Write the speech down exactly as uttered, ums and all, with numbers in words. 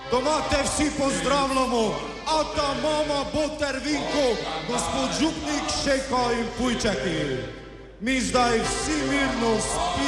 Doma te vsi pozdravljamo, ata, mama, boter, vinko, gospod župnik, šeka in pujčeki. Mi zdaj vsi mirno spimo.